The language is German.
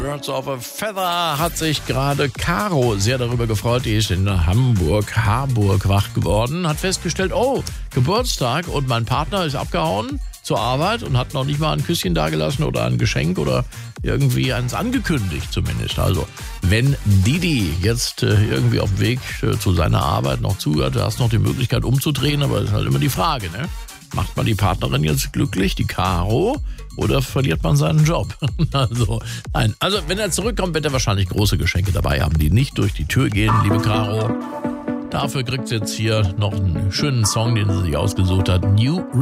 Birds of a Feather hat sich gerade Caro sehr darüber gefreut. Die ist in Harburg wach geworden, hat festgestellt, oh, Geburtstag und mein Partner ist abgehauen zur Arbeit und hat noch nicht mal ein Küsschen dagelassen oder ein Geschenk oder irgendwie eins angekündigt zumindest. Also, wenn Didi jetzt irgendwie auf dem Weg zu seiner Arbeit noch zuhört, du hast noch die Möglichkeit umzudrehen, aber das ist halt immer die Frage, ne? Macht man die Partnerin jetzt glücklich, die Caro, oder verliert man seinen Job? Also, nein. Also, wenn er zurückkommt, wird er wahrscheinlich große Geschenke dabei haben, die nicht durch die Tür gehen, liebe Caro. Dafür kriegt sie jetzt hier noch einen schönen Song, den sie sich ausgesucht hat. New